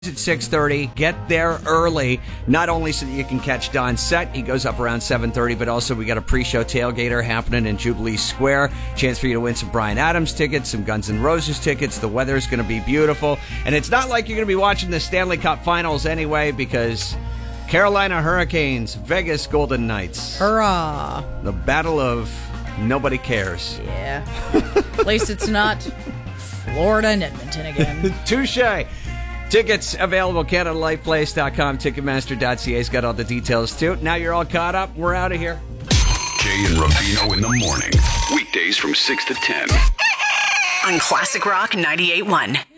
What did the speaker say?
at 6:30. Get there early, not only so that you can catch Don's set. He goes up around 7:30, but also we got a pre-show tailgater happening in Jubilee Square. Chance for you to win some Bryan Adams tickets, some Guns N' Roses tickets. The weather's going to be beautiful. And it's not like you're going to be watching the Stanley Cup Finals anyway, because Carolina Hurricanes, Vegas Golden Knights. Hurrah. The battle of nobody cares. Yeah. At least it's not Florida and Edmonton again. Touche. Tickets available, CanadaLifePlace.com, Ticketmaster.ca's got all the details, too. Now you're all caught up. We're out of here. Jay and Rubino in the morning. Weekdays from 6 to 10. On Classic Rock 98.1.